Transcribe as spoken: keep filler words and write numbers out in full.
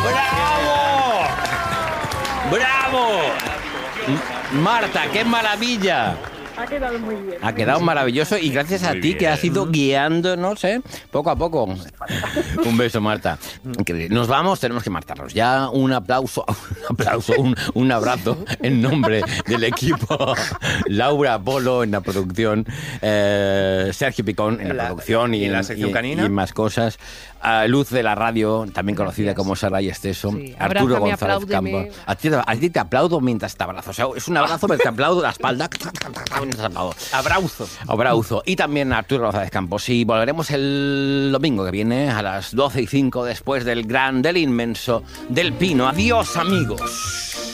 ¡Bravo! ¡Bravo! Marta, qué maravilla. Ha quedado muy bien. Ha quedado maravilloso y gracias a Muy ti bien. que has ido guiándonos, ¿eh? Poco a poco. Un beso, Marta. Increíble. Nos vamos, tenemos que marcharnos. Ya un aplauso, un aplauso, un, un abrazo en nombre del equipo. Laura Polo en la producción, eh, Sergio Picón en la, La- producción y, y en la en- sección y- canina. y en más cosas. A Luz de la radio, también conocida Gracias. como Sara y Esteso. Sí, Arturo abrázame, González apláudeme. Campos. A ti, a ti te aplaudo mientras te abrazo. O sea, es un abrazo, pero te aplaudo la espalda. Mientras te aplaudo. Abrauzo. Abrauzo. Y también a Arturo González Campos. Y volveremos el domingo que viene a las doce y cinco después del gran, del inmenso, del Pino. Adiós, amigos.